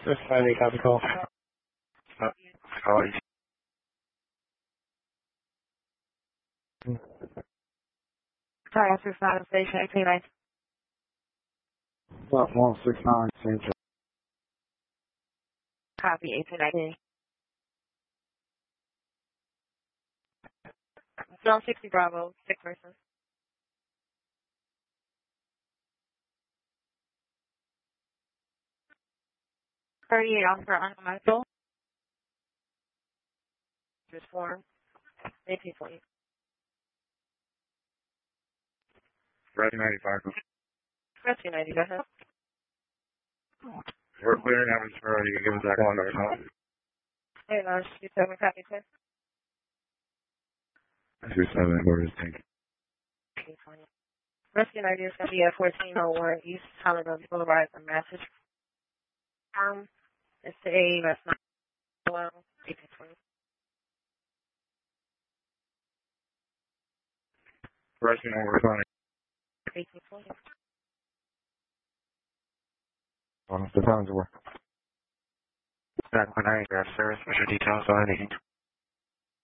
Just finally got the call. How are you? Sorry, I just not a station 18 What, 169 Central? copy 1819. Zone 60 Bravo, 6 persons. Officer Uncle just form 1820. Rescue 95. Rescue 90, go ahead. We're clearing out this road. You can give us that one or not. Hey, you 7 copy 10. 27, where is tank? 1820. Rescue 90 is going to be at 1401 East Hollywood Boulevard, a message. It's the A, that's not below 1820. Rescue number 20. 1820. The times were. Back when I grab service, what's your details on 1820?